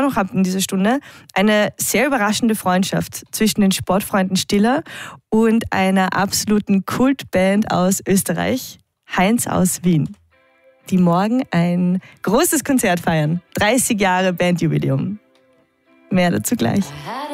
noch habe in dieser Stunde, eine sehr überraschende Freundschaft zwischen den Sportfreunden Stiller und einer absoluten Kultband aus Österreich, Heinz aus Wien, die morgen ein großes Konzert feiern. 30 Jahre Bandjubiläum. Mehr dazu gleich.